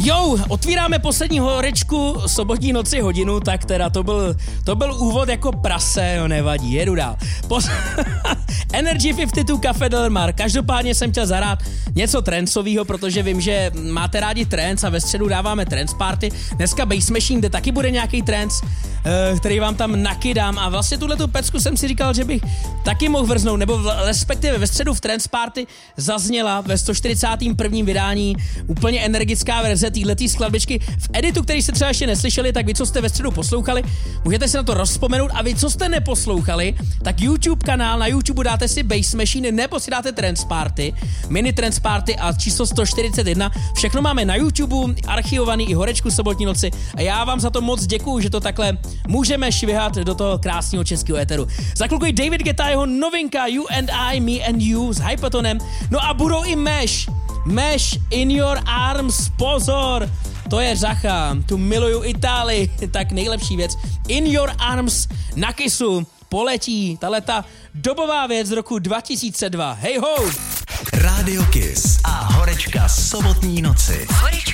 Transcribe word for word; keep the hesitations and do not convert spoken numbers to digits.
Jo, otvíráme poslední horečku sobotní noci hodinu, tak teda to byl, to byl úvod jako prase, jo, nevadí, jedu dál. Pos- Energy padesát dva Café Del Mar, každopádně jsem chtěl zahrát něco trancového, protože vím, že máte rádi trance a ve středu dáváme trance party. Dneska Bass Machine, kde taky bude nějaký trance, který vám tam nakydám a vlastně tuhletu pecku jsem si říkal, že bych taky mohl vrznout, nebo respektive ve středu v trance party zazněla ve sto čtyřicátém prvním vydání úplně energická verze téhletý skladbičky v editu, který jste třeba ještě neslyšeli, tak vy, co jste ve středu poslouchali, můžete si na to rozpomenout a vy, co jste neposlouchali, tak YouTube kanál, na YouTube dáte si Bass Machine nebo si dáte Trance Party, mini Trance Party a číslo sto čtyřicet jedna, všechno máme na YouTube, archivovaný i horečku sobotní noci a já vám za to moc děkuju, že to takhle můžeme švihat do toho krásného českého éteru. Za chvilku David Guetta, jeho novinka You and I, Me and You s Hypatonem, no a budou i Mesh, Mesh in Your Arms, pozor, to je řacha, tu miluju Itálii, tak nejlepší věc, In Your Arms na Kissu poletí tahleta dobová věc z roku dva tisíce dva, hej ho! Rádio Kiss a horečka sobotní noci. Horečka